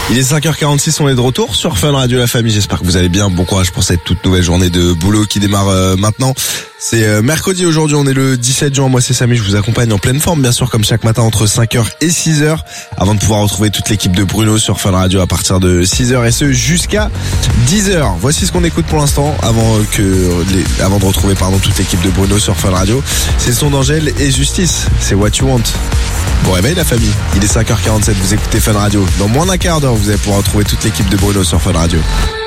Il est 5h46, on est de retour sur Fun Radio la famille, j'espère que vous allez bien, bon courage pour cette toute nouvelle journée de boulot qui démarre maintenant. C'est mercredi aujourd'hui, on est le 17 juin, moi c'est Samy, je vous accompagne en pleine forme bien sûr comme chaque matin entre 5h et 6h avant de pouvoir retrouver toute l'équipe de Bruno sur Fun Radio à partir de 6h et ce jusqu'à 10h. Voici ce qu'on écoute pour l'instant avant de retrouver toute l'équipe de Bruno sur Fun Radio. C'est le son d'Angèle et Justice, c'est What You Want. Bon réveil la famille, il est 5h47, vous écoutez Fun Radio. Dans moins d'un quart d'heure, vous allez pouvoir retrouver toute l'équipe de Bruno sur Fun Radio.